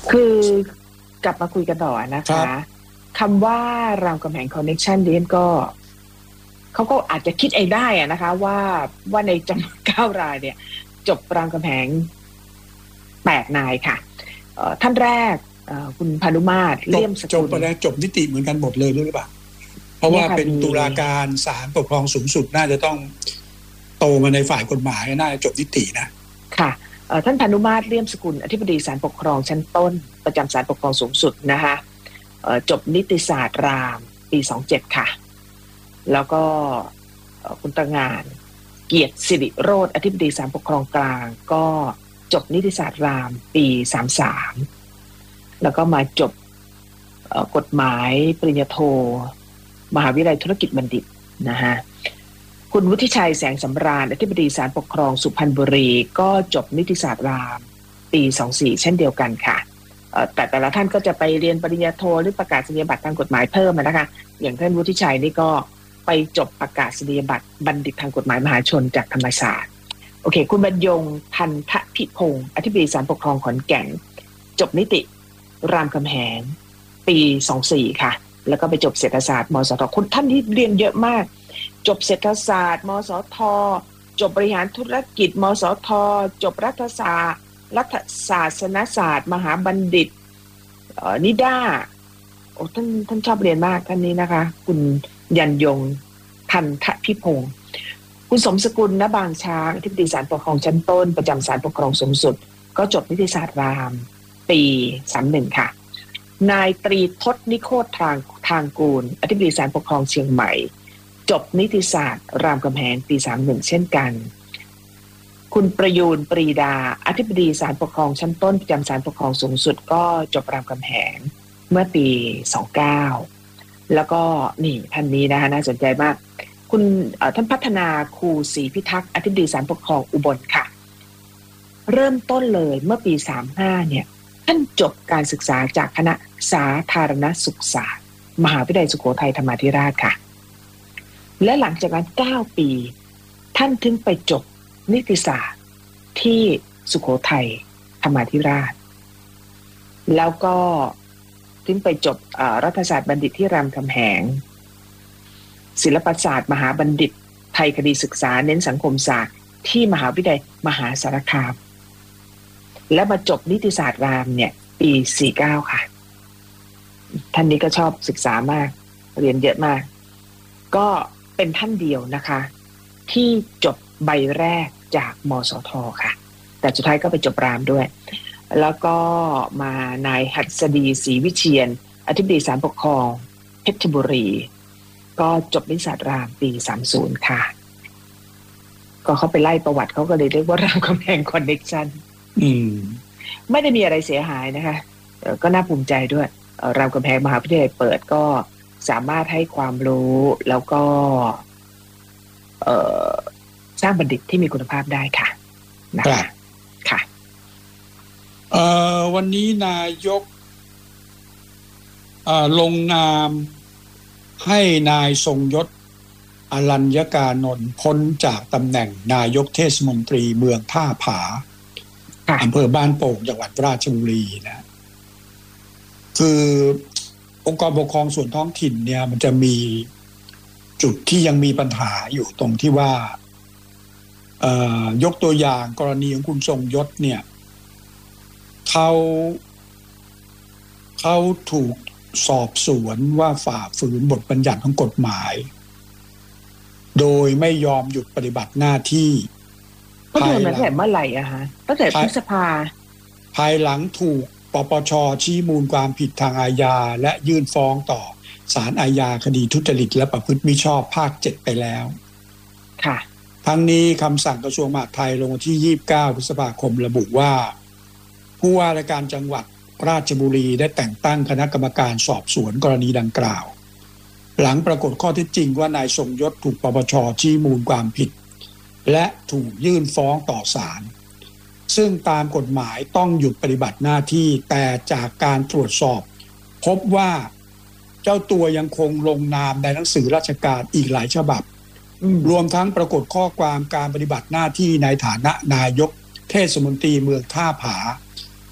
คือกลับมาคุยกันต่อนะคะคำว่ารามคำแหงคอนเนคชั่นเรียนก็เขาก็อาจจะคิดเองได้นะคะว่าในจำนวน9 รายเนี่ยจบรามคำแหง8 นายค่ะท่านแรกคุณพานุมาตรเลี่ยมสกุลจบนิติเหมือนกันหมดเลยหรือเปล่าเพราะว่าเป็นตุลาการศาลปกครองสูงสุดน่าจะต้องโตมาในฝ่ายกฎหมายน่าจะจบนิตินะค่ะท่านพานุมาตรเลี่ยมสกุลอธิบดีศาลปกครองชั้นต้นประจำศาลปกครองสูงสุดนะคะจบนิติศาสตร์รามปี27ค่ะแล้วก็คุณตงานเกียรติสิริโรจน์อธิบดีศาลปกครองกลางก็จบนิติศาสตร์รามปี33แล้วก็มาจบกฎหมายปริญญาโทมหาวิทยาลัยธุรกิจบัณฑิตนะฮะคุณวุฒิชัยแสงสำราญอธิบดีศาลปกครองสุพรรณบุรีก็จบนิติศาสตร์รามปี24เช่นเดียวกันค่ะแต่ละท่านก็จะไปเรียนปริญญาโทหรือประกาศนียบัตรทางกฎหมายเพิ่มนะคะอย่างท่านวุฒิชัยนี่ก็ไปจบประกาศนียบัตรบัณฑิตทางกฎหมายมหาชนจากธรรมศาสตร์โอเคคุณบรรยงพันธพิพงศ์อธิบดีศาลปกครองขอนแก่นจบนิติรามคำแหงปี24ค่ะแล้วก็ไปจบเศรษฐศาสตร์มสทคนท่านที่เรียนเยอะมากจบเศรษฐศาสตร์มสทจบบริหารธุรกิจมสทจบรัฐศาสตร์ศาสนศาสตร์มหาบัณฑิตนิด้าโอ้ท่านชอบเรียนมากท่านนี้นะคะคุณยันยงพันธพิพงศ์คุณสมสกุลณบางช้างอธิบดีศาลปกครองชั้นต้นประจำศาลปกครองสูงสุดก็จบนิติศาสตร์รามปี31ค่ะนายตรีทศนิโคตรทางกูลอธิบดีศาลปกครองเชียงใหม่จบนิติศาสตร์รามคำแหงปี31เช่นกันคุณประยูนปรีดาอธิบดีศาลปกครองชั้นต้นประจำศาลปกครองสูงสุดก็จบรามคำแหงเมื่อปี29แล้วก็นี่ท่านนี้นะคะน่าสนใจมากคุณท่านพัฒนาครูศรีพิทักษ์อธิบดีศาลปกครองอุบลค่ะเริ่มต้นเลยเมื่อปี35เนี่ยท่านจบการศึกษาจากคณะสาธารณสุขศาสตร์มหาวิทยาลัยสุโขทัยธรรมาธิราชค่ะและหลังจากนั้น9 ปีท่านถึงไปจบนิติศาสตร์ที่สุโขทัยธรรมาธิราชแล้วก็ถึงไปจบรัฐศาสตร์บัณฑิตที่รามคำแหงศิลปศาสตร์มหาบัณฑิตไทยคดีศึกษาเน้นสังคมศาสตร์ที่มหาวิทยาลัยมหาสารคามและมาจบนิติศาสตร์รามเนี่ยปี49ค่ะท่านนี้ก็ชอบศึกษามากเรียนเยอะมากก็เป็นท่านเดียวนะคะที่จบใบแรกจากมสทค่ะแต่สุดท้ายก็ไปจบรามด้วยแล้วก็มานายหัสดีศรีวิเชียรอธิบดีศาลปกครองเพชรบุรีก็จบนิติศาสตร์รามปี30ค่ะก็เขาไปไล่ประวัติเขาก็เลยเรียกว่ารามคำแหงคอนเนคชั่นไม่ได้มีอะไรเสียหายนะคะก็น่าภูมิใจด้วยรามคำแหงมหาวิทยาลัยเปิดก็สามารถให้ความรู้แล้วก็สร้างบัณฑิตที่มีคุณภาพได้ค่ะนะคะค่ะวันนี้นายกลงนามให้นายทรงยศอรัญญกานนท์พ้นจากตำแหน่งนายกเทศมนตรีเมืองท่าผาอำเภอบ้านโป่งจังหวัดราชบุรีนะคือองค์กรปกครองส่วนท้องถิ่นเนี่ยมันจะมีจุดที่ยังมีปัญหาอยู่ตรงที่ว่ายกตัวอย่างกรณีของคุณทรงยศเนี่ยเขาถูกสอบสวนว่าฝ่าฝืนบทบัญญัติของกฎหมายโดยไม่ยอมหยุดปฏิบัติหน้าที่ก็โดนมาตั้งแต่เมื่อไหร่อะฮะตั้งแต่พฤษภาภายหลังถูกปปช.ชี้มูลความผิดทางอาญาและยื่นฟ้องต่อศาลอาญาคดีทุจริตและประพฤติมิชอบภาค7ไปแล้วค่ะทั้งนี้คำสั่งกระทรวงมหาดไทยลงวันที่29พฤษภาคมระบุว่าผู้ว่าราชการจังหวัดราชบุรีได้แต่งตั้งคณะกรรมการสอบสวนกรณีดังกล่าวหลังปรากฏข้อเท็จจริงว่านายทรงยศถูกปปช.ชี้มูลความผิดและถูกยื่นฟ้องต่อศาลซึ่งตามกฎหมายต้องหยุดปฏิบัติหน้าที่แต่จากการตรวจสอบพบว่าเจ้าตัวยังคงลงนามในหนังสือราชการอีกหลายฉบับรวมทั้งปรากฏข้อความการปฏิบัติหน้าที่ในฐานะนายกเทศมนตรีเมืองท่าผา